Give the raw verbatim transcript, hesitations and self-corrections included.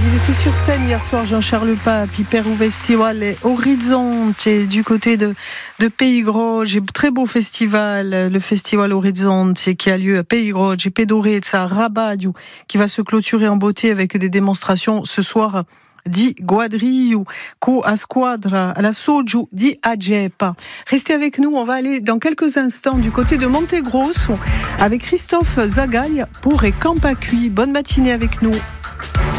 Il était sur scène hier soir, Jean-Charles Pape, per un festival Orizzonte du côté de, de Pays-Groge. Très beau festival, le festival Orizzonte qui a lieu à Pays-Groge et Pedorezza, Rabadio, qui va se clôturer en beauté avec des démonstrations ce soir di Guadriu, co a squadra, la Soju di Agepa. Restez avec nous, on va aller dans quelques instants du côté de Montegrosso avec Christophe Zagaille pour Campacui. Bonne matinée avec nous.